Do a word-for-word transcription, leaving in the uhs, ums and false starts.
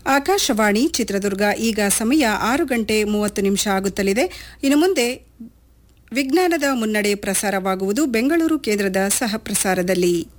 ಆಕಾಶವಾಣಿ ಚಿತ್ರದುರ್ಗ. ಈಗ ಸಮಯ ಆರು ಗಂಟೆ ಮೂವತ್ತು ನಿಮಿಷ ಆಗುತ್ತಲಿದೆ. ಇನ್ನು ಮುಂದೆ ವಿಜ್ಞಾನದ ಮುನ್ನಡೆ ಪ್ರಸಾರವಾಗುವುದು ಬೆಂಗಳೂರು ಕೇಂದ್ರದ ಸಹ ಪ್ರಸಾರದಲ್ಲಿ.